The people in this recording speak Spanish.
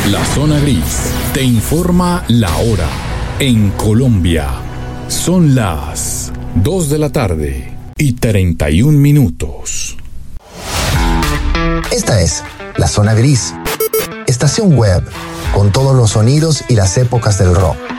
La Zona Gris te informa la hora. En Colombia son las 2 de la tarde y 31 minutos. Esta es La Zona Gris, estación web con todos los sonidos y las épocas del rock.